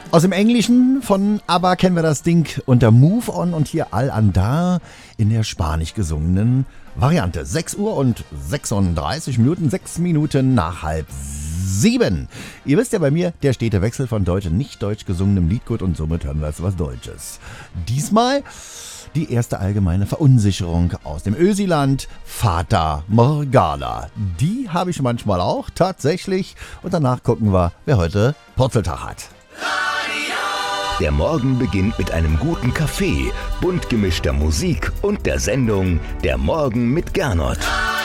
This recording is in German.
Aus dem Englischen von ABBA kennen wir das Ding unter Move On und hier Al Andar in der spanisch gesungenen Variante. 6 Uhr und 36 Minuten, 6 Minuten nach 6:30. Ihr wisst ja bei mir, der stete Wechsel von deutsch und nicht deutsch gesungenem Liedgut und somit hören wir jetzt was Deutsches. Diesmal die erste allgemeine Verunsicherung aus dem Ösiland, Fata Morgana. Die habe ich manchmal auch, tatsächlich. Und danach gucken wir, wer heute Purzeltag hat. Der Morgen beginnt mit einem guten Kaffee, bunt gemischter Musik und der Sendung Der Morgen mit Gernot.